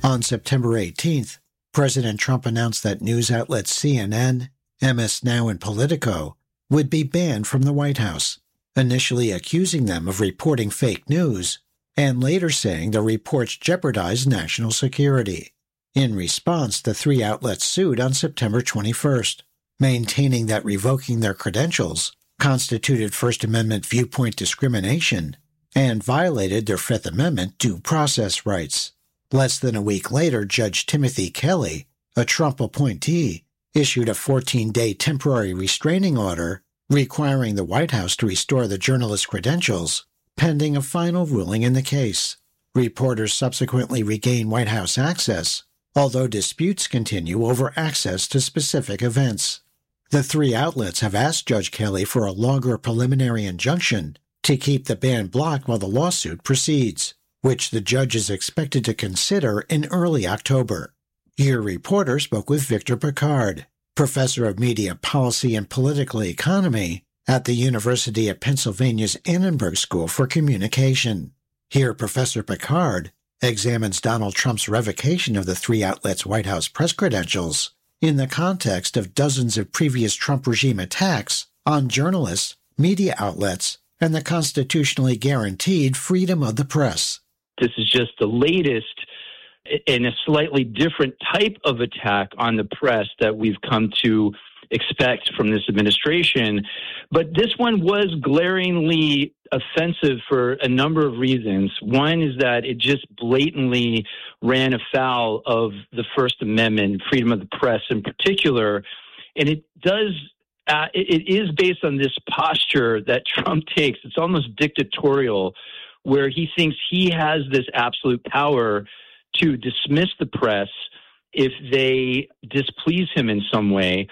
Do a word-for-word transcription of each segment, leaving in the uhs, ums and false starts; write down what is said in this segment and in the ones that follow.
On September eighteenth, President Trump announced that news outlets C N N, M S Now, and Politico would be banned from the White House, initially accusing them of reporting fake news, and later saying the reports jeopardized national security. In response, the three outlets sued on September twenty-first, maintaining that revoking their credentials constituted First Amendment viewpoint discrimination and violated their Fifth Amendment due process rights. Less than a week later, Judge Timothy Kelly, a Trump appointee, issued a fourteen-day temporary restraining order requiring the White House to restore the journalist's credentials, pending a final ruling in the case. Reporters subsequently regained White House access, although disputes continue over access to specific events. The three outlets have asked Judge Kelly for a longer preliminary injunction to keep the ban blocked while the lawsuit proceeds, which the judge is expected to consider in early October. Your reporter spoke with Victor Pickard, professor of media policy and political economy at the University of Pennsylvania's Annenberg School for Communication. Here, Professor Pickard examines Donald Trump's revocation of the three outlets' White House press credentials in the context of dozens of previous Trump regime attacks on journalists, media outlets, and the constitutionally guaranteed freedom of the press. This is just the latest in a slightly different type of attack on the press that we've come to expect from this administration. But this one was glaringly offensive for a number of reasons. One is that it just blatantly ran afoul of the First Amendment, freedom of the press in particular. And it does, uh, it, it is based on this posture that Trump takes. It's almost dictatorial, where he thinks he has this absolute power to dismiss the press if they displease him in some way.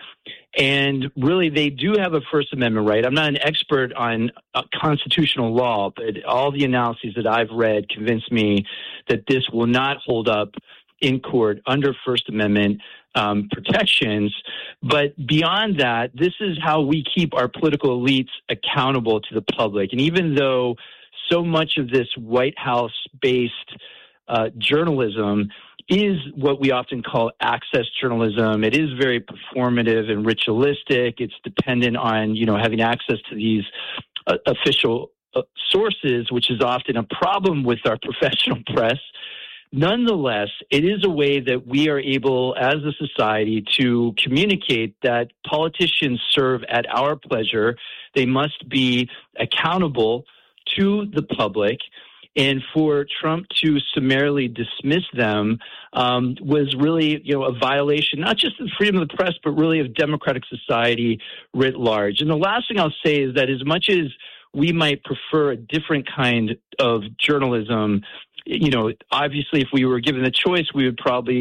And really, they do have a First Amendment right. I'm not an expert on uh, constitutional law, but all the analyses that I've read convince me that this will not hold up in court under First Amendment um, protections. But beyond that, this is how we keep our political elites accountable to the public. And even though so much of this White House-based uh, journalism is what we often call access journalism. It is very performative and ritualistic. It's dependent on, you know, having access to these uh, official uh, sources, which is often a problem with our professional press. Nonetheless, it is a way that we are able, as a society, to communicate that politicians serve at our pleasure. They must be accountable to the public. And for Trump to summarily dismiss them um, was really, you know, a violation, not just of freedom of the press, but really of democratic society writ large. And the last thing I'll say is that as much as we might prefer a different kind of journalism, you know, obviously if we were given the choice, we would probably